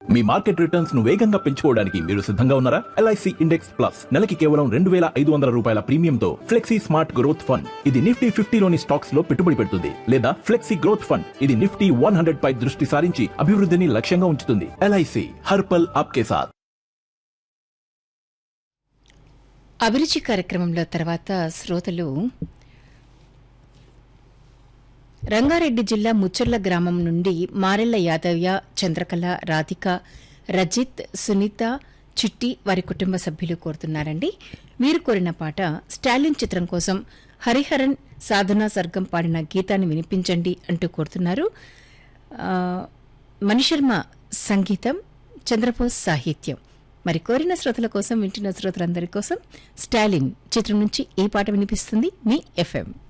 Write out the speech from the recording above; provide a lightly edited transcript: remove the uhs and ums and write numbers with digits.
మీ market returns ను వేగంగా పెంచుకోవడానికి మీరు సిద్ధంగా ఉన్నారా? LIC ఇండెక్స్ ప్లస్ నెలకి కేవలం 2,500 రూపాయల ప్రీమియంతో ఫ్లెక్సీ స్మార్ట్ గ్రోత్ ఫండ్. ఇది నిఫ్టీ 50లోని స్టాక్స్ లో పెట్టుబడి పెడుతుంది లేదా ఫ్లెక్సీ గ్రోత్ ఫండ్. ఇది నిఫ్టీ 100 పై దృష్టి సారించి అభివృద్ధిని లక్ష్యంగా ఉంచుతుంది. LIC హర్ పల్ ఆప్కే సాథ్. అభిరుచి కార్యక్రమంలో తర్వాత శ్రోతలు రంగారెడ్డి జిల్లా ముచ్చర్ల గ్రామం నుండి మారెళ్ల యాదవ్య, చంద్రకళ, రాధిక, రజిత్, సునీత, చిట్టి వారి కుటుంబ సభ్యులు కోరుతున్నారండి. వీరు కోరిన పాట స్టాలిన్ చిత్రం కోసం హరిహరన్, సాధనా సర్గం పాడిన గీతాన్ని వినిపించండి అంటూ కోరుతున్నారు. మణిశర్మ సంగీతం, చంద్రబోస్ సాహిత్యం. మరి కోరిన శ్రోతల కోసం, వింటున్న శ్రోతలందరి కోసం స్టాలిన్ చిత్రం నుంచి ఈ పాట వినిపిస్తుంది మీ FM.